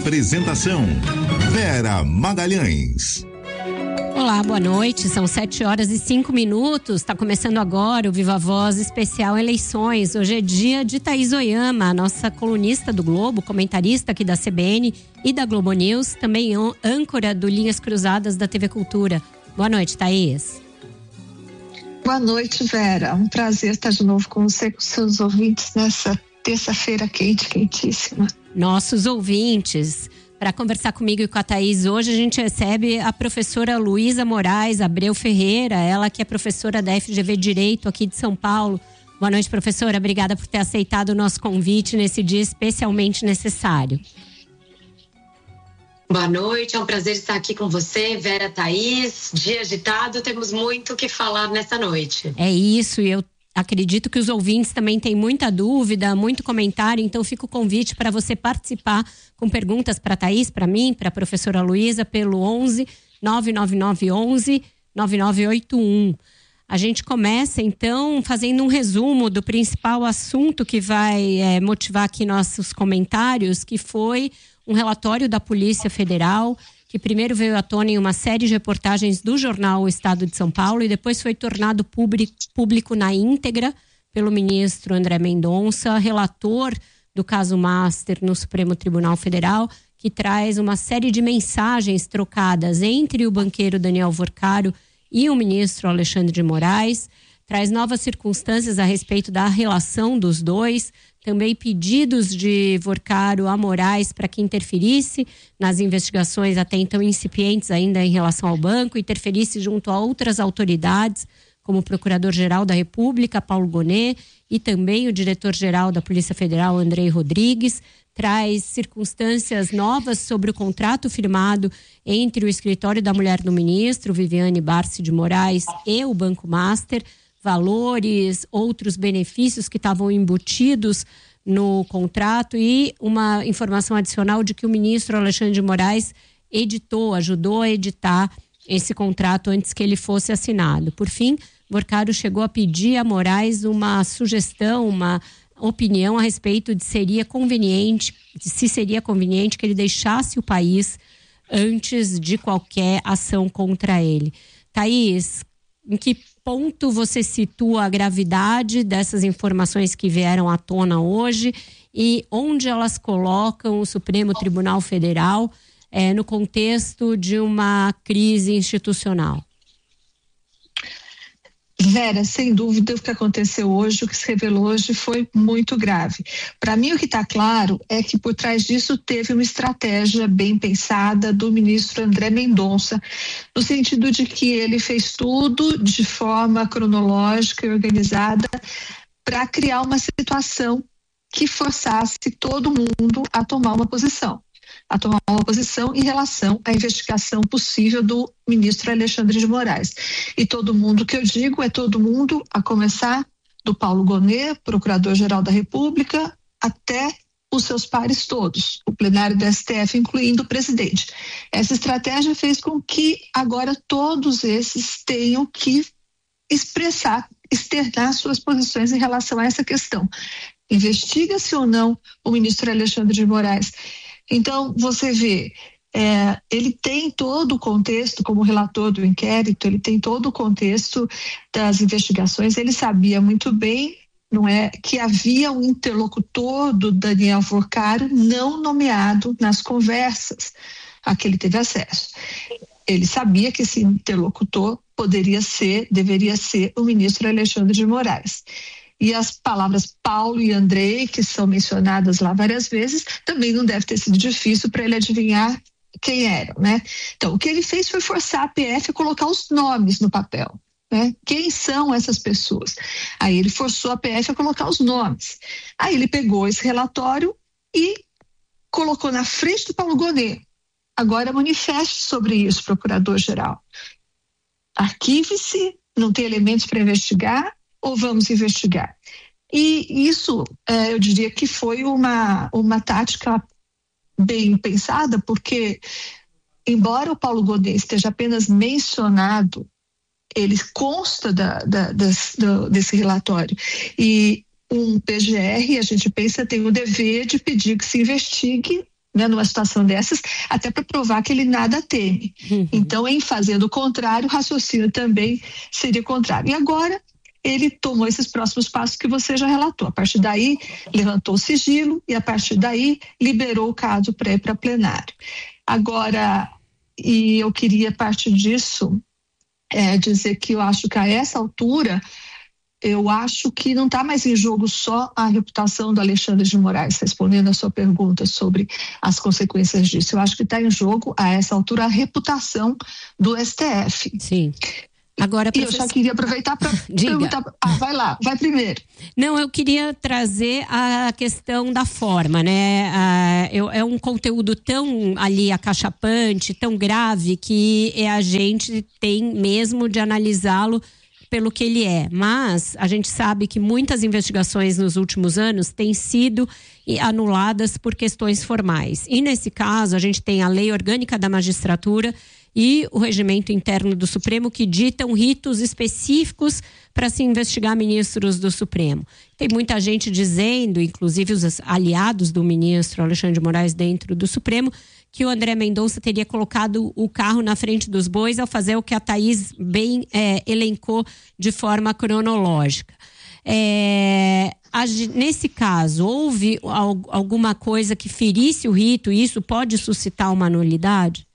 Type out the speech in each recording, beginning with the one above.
Apresentação: Vera Magalhães. Olá, boa noite. São 7h05. Está começando agora o Viva Voz especial Eleições. Hoje é dia de Thaís Oyama, a nossa colunista do Globo, comentarista aqui da CBN e da Globo News, também âncora do Linhas Cruzadas da TV Cultura. Boa noite, Thaís. Boa noite, Vera. Um prazer estar de novo com você, com seus ouvintes nessa terça-feira quentíssima. Nossos ouvintes. Para conversar comigo e com a Thaís hoje, a gente recebe a professora Luísa Moraes Abreu Ferreira, ela que é professora da FGV Direito aqui de São Paulo. Boa noite, professora. Obrigada por ter aceitado o nosso convite nesse dia especialmente necessário. Boa noite, é um prazer estar aqui com você, Vera, Thaís. Dia agitado, temos muito o que falar nessa noite. É isso, e eu acredito que os ouvintes também têm muita dúvida, muito comentário, então fica o convite para você participar com perguntas para a Thaís, para mim, para a professora Luísa, pelo 11 999 11 9981. A gente começa, então, fazendo um resumo do principal assunto que vai motivar aqui nossos comentários, que foi um relatório da Polícia Federal, que primeiro veio à tona em uma série de reportagens do jornal O Estado de São Paulo e depois foi tornado público na íntegra pelo ministro André Mendonça, relator do caso Master no Supremo Tribunal Federal, que traz uma série de mensagens trocadas entre o banqueiro Daniel Vorcaro e o ministro Alexandre de Moraes, traz novas circunstâncias a respeito da relação dos dois, também pedidos de Vorcaro a Moraes para que interferisse nas investigações até então incipientes ainda em relação ao banco, interferisse junto a outras autoridades, como o Procurador-Geral da República, Paulo Gonet, e também o Diretor-Geral da Polícia Federal, Andrei Rodrigues, traz circunstâncias novas sobre o contrato firmado entre o Escritório da Mulher do Ministro, Viviane Barsi de Moraes, e o Banco Master, valores, outros benefícios que estavam embutidos no contrato e uma informação adicional de que o ministro Alexandre de Moraes ajudou a editar esse contrato antes que ele fosse assinado. Por fim, Vorcaro chegou a pedir a Moraes uma sugestão, uma opinião a respeito de se seria conveniente que ele deixasse o país antes de qualquer ação contra ele. Thaís, em que ponto você situa a gravidade dessas informações que vieram à tona hoje e onde elas colocam o Supremo Tribunal Federal no contexto de uma crise institucional? Vera, sem dúvida o que aconteceu hoje, o que se revelou hoje foi muito grave. Para mim o que está claro é que por trás disso teve uma estratégia bem pensada do ministro André Mendonça, no sentido de que ele fez tudo de forma cronológica e organizada para criar uma situação que forçasse todo mundo a tomar uma posição em relação à investigação possível do ministro Alexandre de Moraes. E todo mundo que eu digo é todo mundo, a começar do Paulo Gonet, Procurador-Geral da República, até os seus pares todos, o plenário do STF, incluindo o presidente. Essa estratégia fez com que agora todos esses tenham que externar suas posições em relação a essa questão. Investiga-se ou não o ministro Alexandre de Moraes? Então, você vê, ele tem todo o contexto, como relator do inquérito, ele tem todo o contexto das investigações, ele sabia muito bem, não é, que havia um interlocutor do Daniel Vorcaro não nomeado nas conversas a que ele teve acesso. Ele sabia que esse interlocutor deveria ser o ministro Alexandre de Moraes. E as palavras Paulo e Andrei, que são mencionadas lá várias vezes, também não deve ter sido difícil para ele adivinhar quem eram, né? Então, o que ele fez foi forçar a PF a colocar os nomes no papel, né? Quem são essas pessoas? Aí ele forçou a PF a colocar os nomes. Aí ele pegou esse relatório e colocou na frente do Paulo Gonet. Agora manifeste sobre isso, Procurador-Geral. Arquive-se, não tem elementos para investigar, ou vamos investigar? E isso, eu diria que foi uma tática bem pensada, porque, embora o Paulo Gonet esteja apenas mencionado, ele consta desse relatório. E um PGR, a gente pensa, tem o dever de pedir que se investigue né, numa situação dessas, até para provar que ele nada teme. Então, em fazendo o contrário, o raciocínio também seria contrário. E agora, ele tomou esses próximos passos que você já relatou. A partir daí, levantou o sigilo e, a partir daí, liberou o caso para ir para plenário. Agora, e eu queria, a partir disso, dizer que eu acho que a essa altura, eu acho que não está mais em jogo só a reputação do Alexandre de Moraes, respondendo a sua pergunta sobre as consequências disso. Eu acho que está em jogo, a essa altura, a reputação do STF. Sim. Agora, E eu já queria aproveitar para perguntar. Vai lá, vai primeiro. Não, eu queria trazer a questão da forma, né? É um conteúdo tão ali acachapante, tão grave, que a gente tem mesmo de analisá-lo pelo que ele é. Mas a gente sabe que muitas investigações nos últimos anos têm sido anuladas por questões formais. E nesse caso, a gente tem a Lei Orgânica da Magistratura e o Regimento Interno do Supremo, que ditam ritos específicos para se investigar ministros do Supremo. Tem muita gente dizendo, inclusive os aliados do ministro Alexandre de Moraes dentro do Supremo, que o André Mendonça teria colocado o carro na frente dos bois ao fazer o que a Thaís bem elencou de forma cronológica. Nesse caso, houve alguma coisa que ferisse o rito e isso pode suscitar uma nulidade?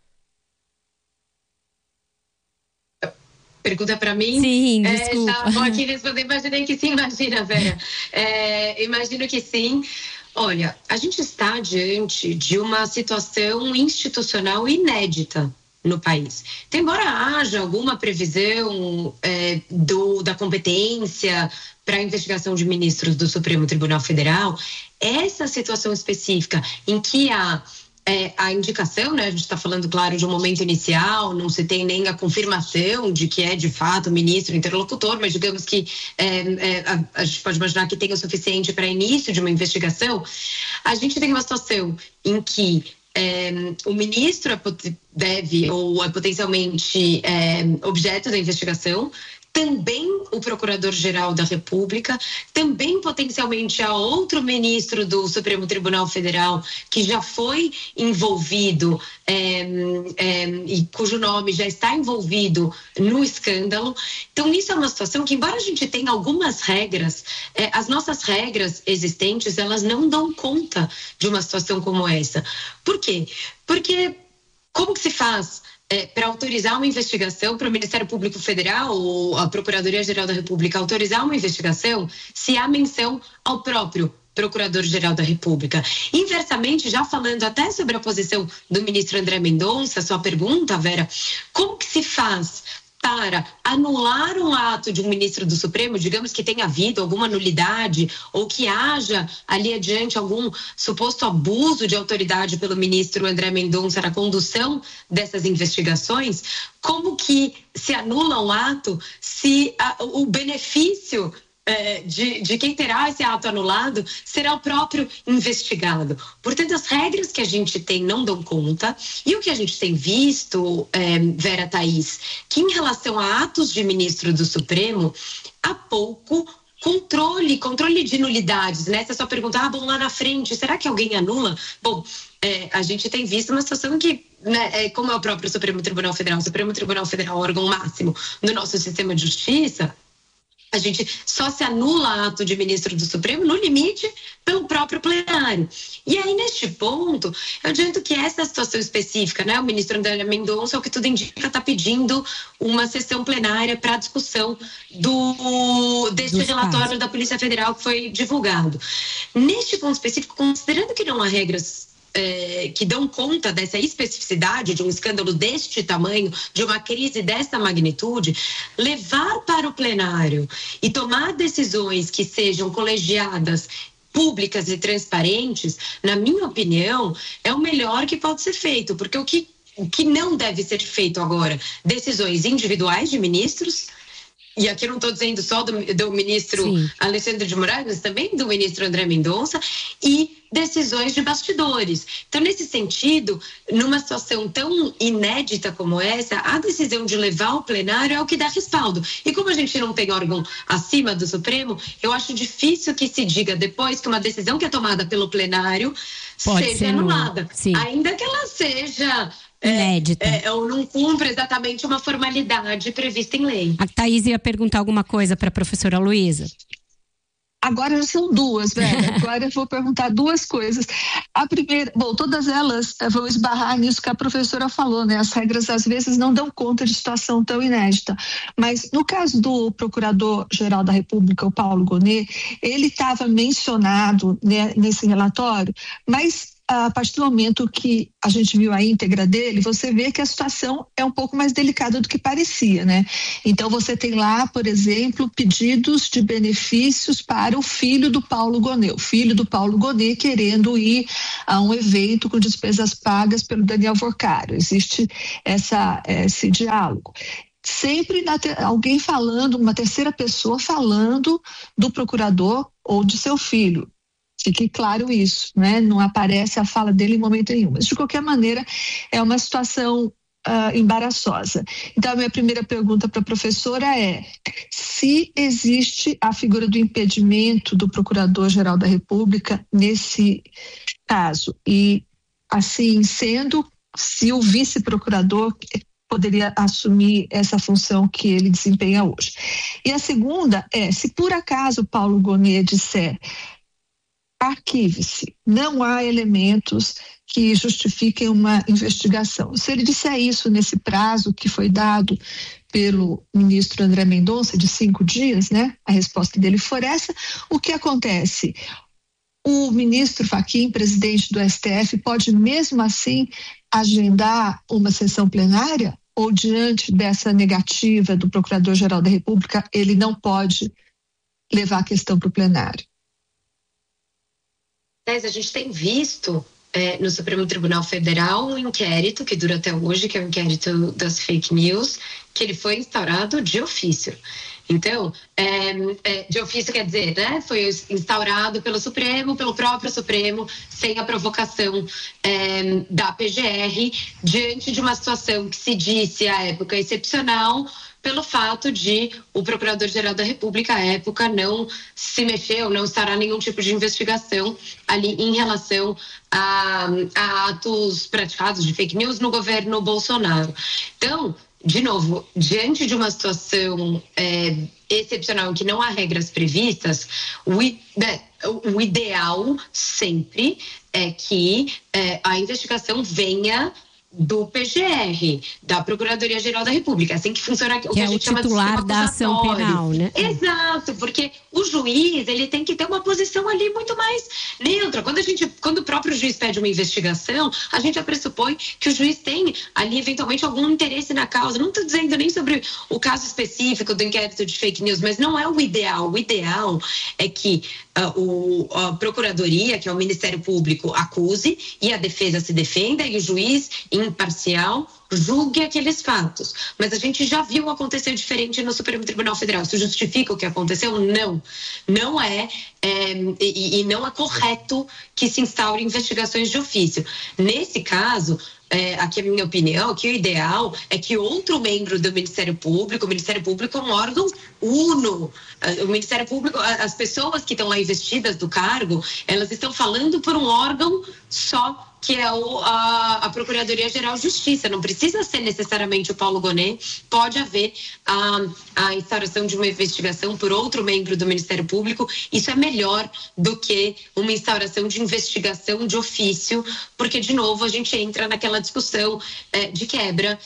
Pergunta para mim? Sim, desculpa. Já vou aqui responder, imaginei que sim, imagina, Vera. Imagino que sim. Olha, a gente está diante de uma situação institucional inédita no país. Então, embora haja alguma previsão da competência para a investigação de ministros do Supremo Tribunal Federal, essa situação específica em que a indicação, né? A gente está falando, claro, de um momento inicial, não se tem nem a confirmação de que é de fato o ministro interlocutor, mas digamos que a gente pode imaginar que tenha o suficiente para início de uma investigação. A gente tem uma situação em que o ministro deve ou é potencialmente objeto da investigação, também o Procurador-Geral da República, também potencialmente há outro ministro do Supremo Tribunal Federal que já foi envolvido e cujo nome já está envolvido no escândalo. Então, isso é uma situação que, embora a gente tenha algumas regras, as nossas regras existentes, elas não dão conta de uma situação como essa. Por quê? Porque como que se faz para autorizar uma investigação, para o Ministério Público Federal ou a Procuradoria-Geral da República autorizar uma investigação, se há menção ao próprio Procurador-Geral da República? Inversamente, já falando até sobre a posição do ministro André Mendonça, sua pergunta, Vera, como que se faz para anular um ato de um ministro do Supremo, digamos que tenha havido alguma nulidade ou que haja ali adiante algum suposto abuso de autoridade pelo ministro André Mendonça na condução dessas investigações? Como que se anula um ato se o benefício de quem terá esse ato anulado será o próprio investigado? Portanto, as regras que a gente tem não dão conta, e o que a gente tem visto, Vera, Thaís, que em relação a atos de ministro do Supremo, há pouco controle de nulidades, né? Você só pergunta, bom, lá na frente, será que alguém anula? Bom, a gente tem visto uma situação que, né, como é o próprio Supremo Tribunal Federal, o Supremo Tribunal Federal, órgão máximo do nosso sistema de justiça, a gente só se anula ato de ministro do Supremo, no limite, pelo próprio plenário. E aí, neste ponto, eu adianto que essa situação específica, né, o ministro André Mendonça, o que tudo indica, está pedindo uma sessão plenária para a discussão deste relatório da Polícia Federal que foi divulgado. Neste ponto específico, considerando que não há regras que dão conta dessa especificidade de um escândalo deste tamanho, de uma crise dessa magnitude, levar para o plenário e tomar decisões que sejam colegiadas, públicas e transparentes, na minha opinião, é o melhor que pode ser feito, porque o que não deve ser feito agora, decisões individuais de ministros, e aqui eu não estou dizendo só do ministro Sim. Alexandre de Moraes, mas também do ministro André Mendonça, e decisões de bastidores. Então, nesse sentido, numa situação tão inédita como essa, a decisão de levar ao plenário é o que dá respaldo. E como a gente não tem órgão acima do Supremo, eu acho difícil que se diga depois que uma decisão que é tomada pelo plenário seja anulada. Ainda que ela seja inédita. Ou não cumpra exatamente uma formalidade prevista em lei. A Thaís ia perguntar alguma coisa para a professora Luísa. Agora já são duas, velho. Agora eu vou perguntar duas coisas. A primeira, todas elas vão esbarrar nisso que a professora falou, né? As regras às vezes não dão conta de situação tão inédita. Mas no caso do Procurador-Geral da República, o Paulo Gonet, ele estava mencionado, né, nesse relatório, mas a partir do momento que a gente viu a íntegra dele, você vê que a situação é um pouco mais delicada do que parecia, né? Então você tem lá, por exemplo, pedidos de benefícios para o filho do Paulo Gonet, o filho do Paulo Gonet querendo ir a um evento com despesas pagas pelo Daniel Vorcário. Existe esse diálogo. Sempre alguém falando, uma terceira pessoa falando do procurador ou de seu filho. Fique claro isso, né? Não aparece a fala dele em momento nenhum. Mas, de qualquer maneira, é uma situação embaraçosa. Então, a minha primeira pergunta para a professora é: se existe a figura do impedimento do Procurador-Geral da República nesse caso, e, assim sendo, se o vice-procurador poderia assumir essa função que ele desempenha hoje. E a segunda é: se por acaso Paulo Gonet disser arquive-se, não há elementos que justifiquem uma investigação. Se ele disser isso nesse prazo que foi dado pelo ministro André Mendonça, de 5 dias, né? A resposta dele for essa, o que acontece? O ministro Fachin, presidente do STF, pode mesmo assim agendar uma sessão plenária? Ou diante dessa negativa do Procurador-Geral da República, ele não pode levar a questão para o plenário? A gente tem visto no Supremo Tribunal Federal um inquérito que dura até hoje, que é o inquérito das fake news, que ele foi instaurado de ofício. Então, de ofício quer dizer, né? Foi instaurado pelo Supremo, pelo próprio Supremo, sem a provocação da PGR, diante de uma situação que se disse à época excepcional, pelo fato de o Procurador-Geral da República, à época, não se mexeu, não estará nenhum tipo de investigação ali em relação a atos praticados de fake news no governo Bolsonaro. Então, de novo, diante de uma situação excepcional em que não há regras previstas, o ideal sempre é que a investigação venha do PGR, da Procuradoria-Geral da República, assim que funciona o que a gente chama de titular da ação penal, né? Exato, porque o juiz, ele tem que ter uma posição ali muito mais neutra. Quando o próprio juiz pede uma investigação, a gente já pressupõe que o juiz tem ali eventualmente algum interesse na causa. Não estou dizendo nem sobre o caso específico do inquérito de fake news, mas não é o ideal. O ideal é que a Procuradoria, que é o Ministério Público, acuse e a defesa se defenda e o juiz imparcial julgue aqueles fatos. Mas a gente já viu acontecer diferente no Supremo Tribunal Federal. Isso justifica o que aconteceu? Não. Não é, e não é correto que se instaure investigações de ofício. Nesse caso, aqui é a minha opinião, que o ideal é que outro membro do Ministério Público, o Ministério Público é um órgão uno. O Ministério Público, as pessoas que estão lá investidas do cargo, elas estão falando por um órgão só, que é a Procuradoria-Geral de Justiça. Não precisa ser necessariamente o Paulo Gonet, pode haver a instauração de uma investigação por outro membro do Ministério Público. Isso é melhor do que uma instauração de investigação de ofício, porque, de novo, a gente entra naquela discussão de quebra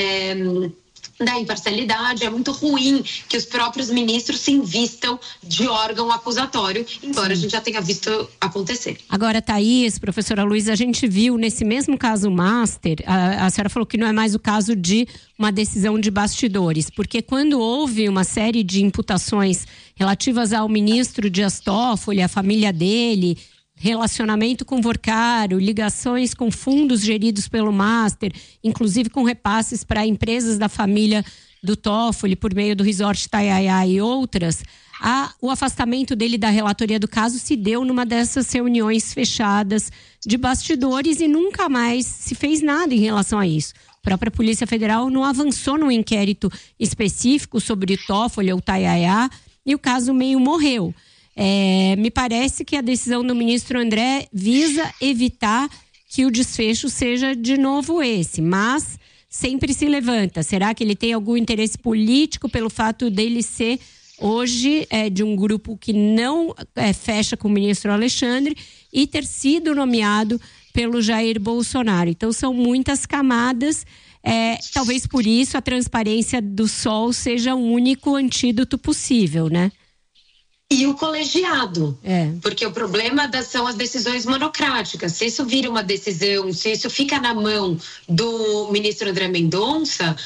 da imparcialidade. É muito ruim que os próprios ministros se invistam de órgão acusatório, embora a gente já tenha visto acontecer. Agora, Thaís, professora Luísa, a gente viu nesse mesmo caso Master, a senhora falou que não é mais o caso de uma decisão de bastidores, porque quando houve uma série de imputações relativas ao ministro Dias Toffoli, a família dele, relacionamento com Vorcário, ligações com fundos geridos pelo Master, inclusive com repasses para empresas da família do Toffoli por meio do Resort Itaiaia e outras, o afastamento dele da relatoria do caso se deu numa dessas reuniões fechadas de bastidores e nunca mais se fez nada em relação a isso. A própria Polícia Federal não avançou num inquérito específico sobre o Toffoli ou Itaiaia e o caso meio morreu. Me parece que a decisão do ministro André visa evitar que o desfecho seja de novo esse, mas sempre se levanta. Será que ele tem algum interesse político pelo fato dele ser hoje de um grupo que não fecha com o ministro Alexandre e ter sido nomeado pelo Jair Bolsonaro? Então são muitas camadas, talvez por isso a transparência do Sol seja o único antídoto possível, né? E o colegiado, porque o problema são as decisões monocráticas. Se isso vira uma decisão, se isso fica na mão do ministro André Mendonça,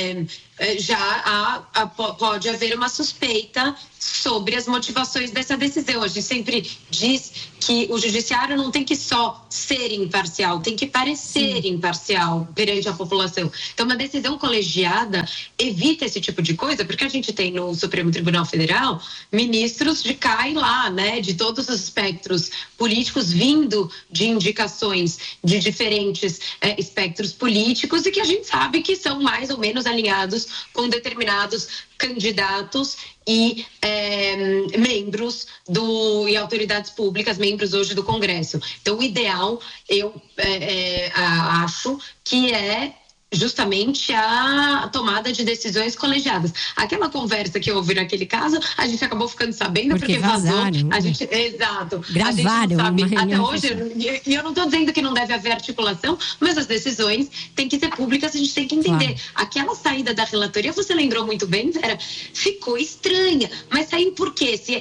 já pode haver uma suspeita sobre as motivações dessa decisão. A gente sempre diz que o judiciário não tem que só ser imparcial, tem que parecer imparcial perante a população. Então, uma decisão colegiada evita esse tipo de coisa, porque a gente tem no Supremo Tribunal Federal ministros de cá e lá, né, de todos os espectros políticos, vindo de indicações de diferentes espectros políticos e que a gente sabe que são mais ou menos alinhados com determinados candidatos e membros e autoridades públicas, membros hoje do Congresso. Então, o ideal, eu acho que é justamente a tomada de decisões colegiadas. Aquela conversa que houve naquele caso, a gente acabou ficando sabendo porque vazou. Exato. Gravaram. A gente não sabe até hoje, e eu não estou dizendo que não deve haver articulação, mas as decisões têm que ser públicas, a gente tem que entender. Claro. Aquela saída da relatoria, você lembrou muito bem, Vera, ficou estranha, mas saiu por quê? Se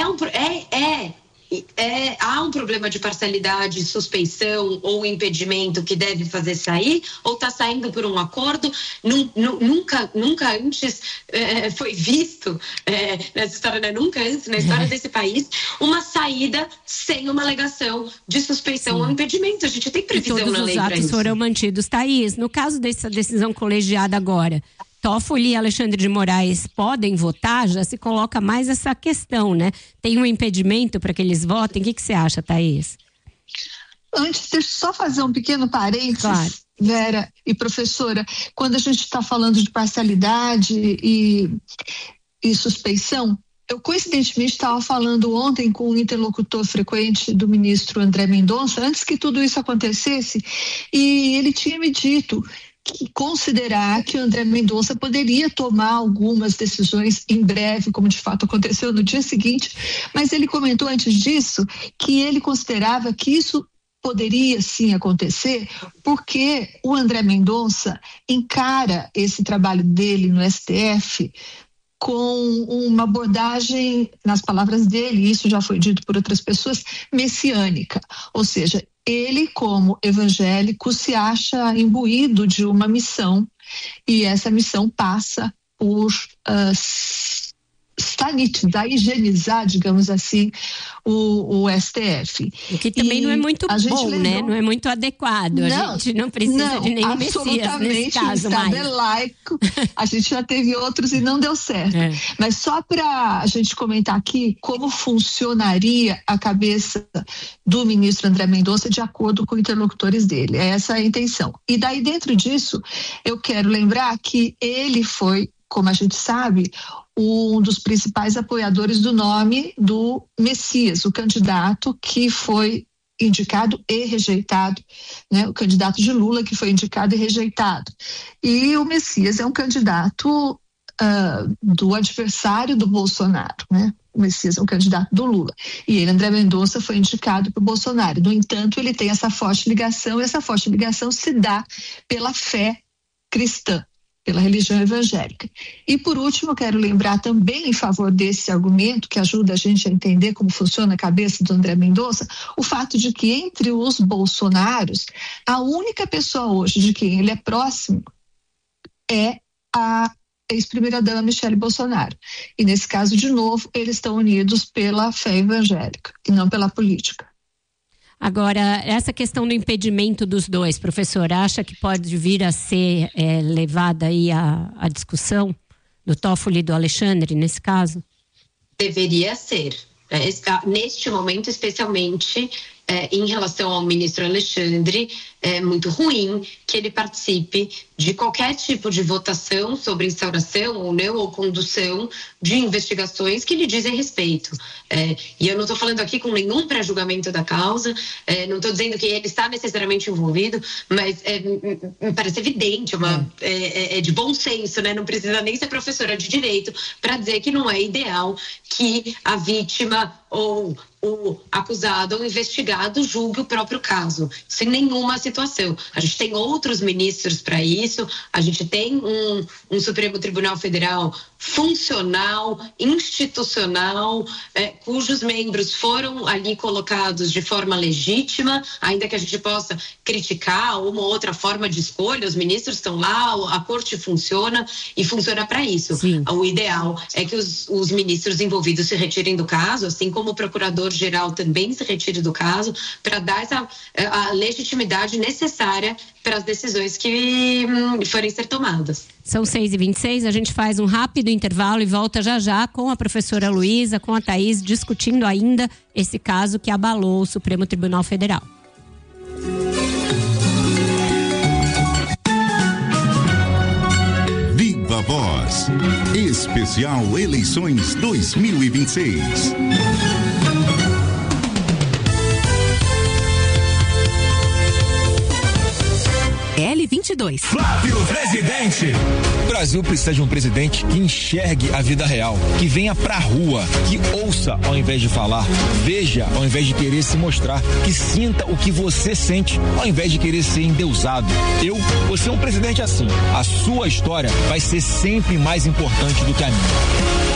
há um problema de parcialidade, suspeição ou impedimento que deve fazer sair, ou está saindo por um acordo? Nunca antes foi visto nessa história, né? Nunca antes na história desse país, uma saída sem uma alegação de suspeição ou impedimento. A gente tem previsão na lei para isso. Todos os atos foram mantidos. Thaís, no caso dessa decisão colegiada agora, Toffoli e Alexandre de Moraes podem votar? Já se coloca mais essa questão, né? Tem um impedimento para que eles votem? O que você acha, Thaís? Antes, deixa eu só fazer um pequeno parênteses, claro. Vera e professora. Quando a gente está falando de parcialidade e suspeição, eu coincidentemente estava falando ontem com um interlocutor frequente do ministro André Mendonça, antes que tudo isso acontecesse, e ele tinha me dito que considerar que o André Mendonça poderia tomar algumas decisões em breve, como de fato aconteceu no dia seguinte, mas ele comentou antes disso que ele considerava que isso poderia sim acontecer, porque o André Mendonça encara esse trabalho dele no STF com uma abordagem, nas palavras dele, isso já foi dito por outras pessoas, messiânica, ou seja, ele, como evangélico, se acha imbuído de uma missão e essa missão passa por sanitizar, higienizar, digamos assim, o STF. O que também não é muito bom, né? Não é muito adequado. A gente não precisa de nenhum Messias nesse caso mais. O Estado é laico, a gente já teve outros e não deu certo. Mas só para a gente comentar aqui como funcionaria a cabeça do ministro André Mendonça de acordo com interlocutores dele. Essa é a intenção. E daí, dentro disso, eu quero lembrar que ele foi, como a gente sabe, um dos principais apoiadores do nome do Messias, o candidato que foi indicado e rejeitado, né? O candidato de Lula que foi indicado e rejeitado. E o Messias é um candidato do adversário do Bolsonaro, né? O Messias é um candidato do Lula. E ele, André Mendonça, foi indicado por Bolsonaro. No entanto, ele tem essa forte ligação, e essa forte ligação se dá pela fé cristã, pela religião evangélica. E, por último, eu quero lembrar também em favor desse argumento, que ajuda a gente a entender como funciona a cabeça do André Mendonça, o fato de que entre os bolsonaros, a única pessoa hoje de quem ele é próximo é a ex-primeira-dama Michele Bolsonaro. E, nesse caso, de novo, eles estão unidos pela fé evangélica e não pela política. Agora, essa questão do impedimento dos dois, professor, acha que pode vir a ser levada aí a discussão do Toffoli e do Alexandre, nesse caso? Deveria ser. Neste momento, especialmente, em relação ao ministro Alexandre, é muito ruim que ele participe de qualquer tipo de votação sobre instauração ou não, ou condução de investigações que lhe dizem respeito. E eu não estou falando aqui com nenhum pré-julgamento da causa, não estou dizendo que ele está necessariamente envolvido, mas me parece evidente, é de bom senso, né? Não precisa nem ser professora de direito para dizer que não é ideal que a vítima ou o acusado ou investigado julgue o próprio caso, sem nenhuma situação. A gente tem outros ministros para isso, a gente tem um Supremo Tribunal Federal funcional, institucional, cujos membros foram ali colocados de forma legítima, ainda que a gente possa criticar uma ou outra forma de escolha, os ministros estão lá, a corte funciona e funciona para isso. Sim. O ideal é que os ministros envolvidos se retirem do caso, assim como o procurador-geral também se retire do caso, para dar a legitimidade necessária para as decisões que forem ser tomadas. São 6h26, a gente faz um rápido intervalo e volta já com a professora Luísa, com a Thaís, discutindo ainda esse caso que abalou o Supremo Tribunal Federal. Viva Voz, especial Eleições 2026. L22. Flávio Presidente. O Brasil precisa de um presidente que enxergue a vida real, que venha pra rua, que ouça ao invés de falar, veja ao invés de querer se mostrar, que sinta o que você sente ao invés de querer ser endeusado. Eu vou ser um presidente assim. A sua história vai ser sempre mais importante do que a minha.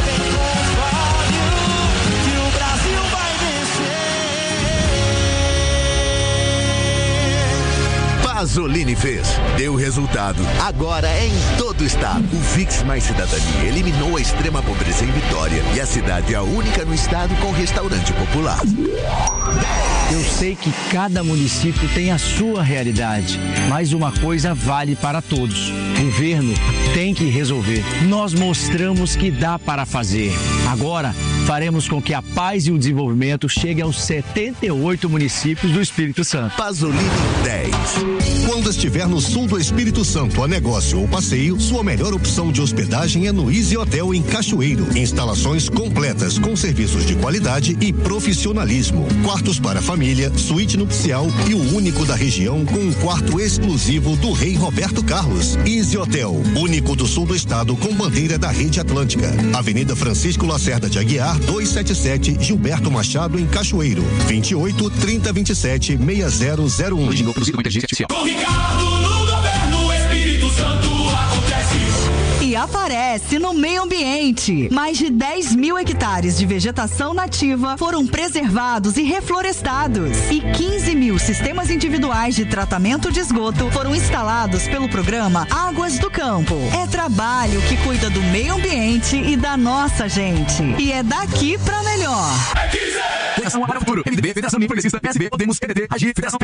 Pasolini fez. Deu resultado. Agora é em todo o estado. O Fix Mais Cidadania eliminou a extrema pobreza em Vitória e a cidade é a única no estado com restaurante popular. Eu sei que cada município tem a sua realidade, mas uma coisa vale para todos. O governo tem que resolver. Nós mostramos que dá para fazer. Agora, faremos com que a paz e o desenvolvimento cheguem aos 78 municípios do Espírito Santo. Pasolini 10. Quando estiver no sul do Espírito Santo a negócio ou passeio, sua melhor opção de hospedagem é no Easy Hotel em Cachoeiro. Instalações completas com serviços de qualidade e profissionalismo. Quartos para família, suíte nupcial e o único da região com um quarto exclusivo do Rei Roberto Carlos. Easy Hotel, único do sul do estado com bandeira da Rede Atlântica. Avenida Francisco Lacerda de Aguiar, 277, Gilberto Machado, em Cachoeiro. 28 30 27 6001. Original produzido com inteligência artificial. Com Ricardo no governo, Espírito Santo acontece. E aparece no meio ambiente. Mais de 10 mil hectares de vegetação nativa foram preservados e reflorestados. E 15 mil sistemas individuais de tratamento de esgoto foram instalados pelo programa Águas do Campo. É trabalho que cuida do meio ambiente e da nossa gente. E é daqui pra melhor. Federação para o Futuro. MDB, Federação Progressista, PSB, Podemos, PDT, Agir, Federação